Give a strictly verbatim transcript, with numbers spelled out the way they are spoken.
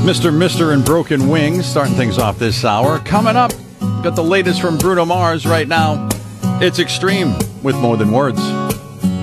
Mister Mister and Broken Wings starting things off this hour. Coming up, got the latest from Bruno Mars right now. It's Extreme with More Than Words.